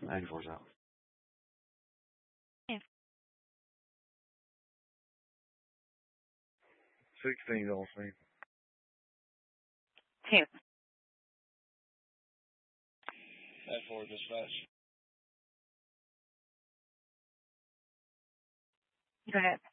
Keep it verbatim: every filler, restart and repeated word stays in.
ninety-four's out. Yeah. sixteen's on scene. Two. That four dispatch. Go ahead.